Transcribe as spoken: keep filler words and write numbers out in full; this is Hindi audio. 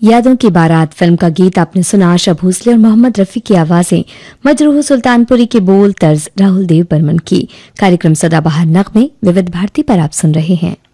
यादों की बारात फिल्म का गीत आपने सुना। आशा भोसले और मोहम्मद रफी की आवाजें, मजरूह सुल्तानपुरी के बोल, तर्ज राहुल देव बर्मन की। कार्यक्रम सदाबहार नगमे विविध भारती पर आप सुन रहे हैं।